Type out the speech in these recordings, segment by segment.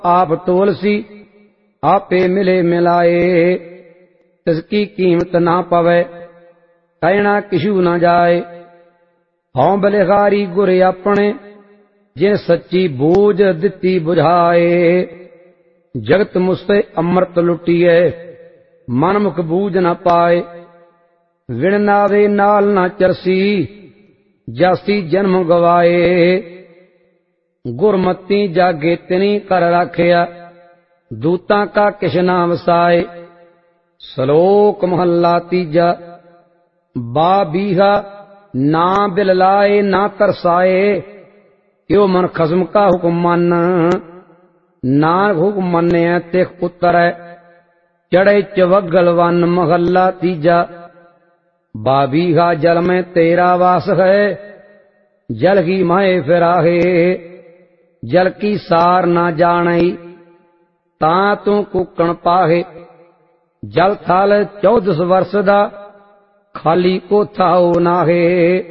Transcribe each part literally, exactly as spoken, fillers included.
आप तोलसी आपे मिले मिलाए। तिसकी कीमत ना पवे कहना किशु न जाए। हौं बलिहारी गुर अपने जिन सच्ची बूझ दिती बुझाए। जगत मुझसे अमृत लुटिए मन मुख बूझ न पाए। विण नावे नाल न चरसी जासी जन्म गवाए। गुरमती जागे तिनी कर राखिया दूतां का किश ना वसाए। श्लोक महला तीजा। बा बीहा ना बिल लाए ना तरसाए। क्यों मन खसम का हुक्म मन नानक हुक्म मन्ने तिख उतर। चढ़े चवगल वन महला तीजा। बाबीहा जल में तेरा वास है जल की माए फिराहे। जल की सार ना जानई ता तू कुकण पाहे। जल थल चौदस वर्ष दा खाली कोठा हो नाहे।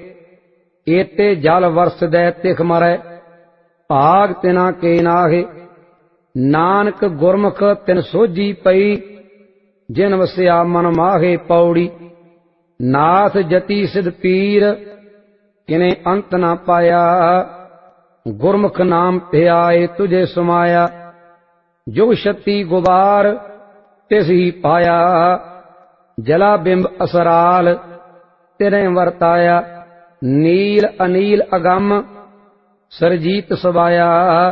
एते जल वर्ष दे तिख मरै भाग तिना के नाहे। नानक गुरमुख तिन सोझी पई जिन वसिया मन माहे पौड़ी। नाथ जति सिद्ध पीर किने अंत ना पाया। गुरमुख नाम ध्याए तुझे समाया। जुग शक्ति गुबार तिस ही पाया। जला बिंब असराल तिने वरताया। नील अनील अगम सरजीत सबाया।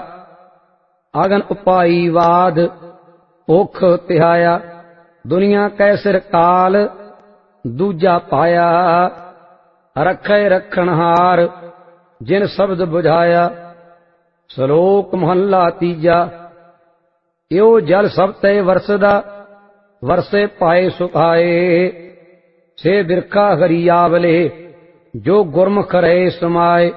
अगन उपाई वाद ओख तिहाया। दुनिया कै सिर काल दूजा पाया। रखे रखणहार जिन शब्द बुझाया। श्लोक महला तीजा। यो जल सब ते वरसदा वरसे पाए सुखाए। से बिरखा हरियावले जो गुरमुख रहे समाए।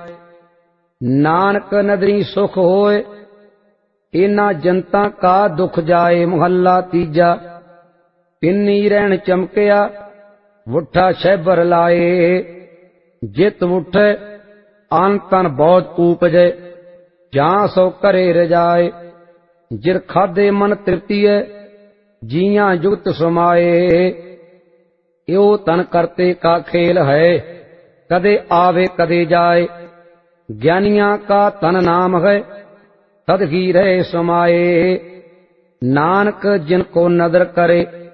नानक नदरी सुख होए इना जनता का दुख जाए। महला तीजा। पिन्नी रहन चमकिया वुठा शैबर लाए। जित उठे आन तन बहुत उपजे जहां सो करे रजाए। जिर खादे मन तृप्तिय जिया जुगत समाए। यो तन करते का खेल है कदे आवे कदे जाए। ज्ञानिया का तन नाम है तद ही रहे समाए। नानक जिनको नदर करे